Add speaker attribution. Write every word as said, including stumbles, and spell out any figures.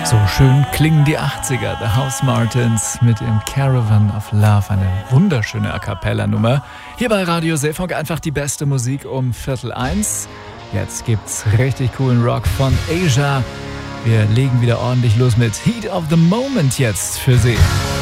Speaker 1: So schön klingen die achtziger, The House Martins mit dem Caravan of Love, eine wunderschöne A Cappella Nummer. Hier bei Radio Seefunk einfach die beste Musik um Viertel eins. Jetzt gibt's richtig coolen Rock von Asia. Wir legen wieder ordentlich los mit Heat of the Moment jetzt für Sie.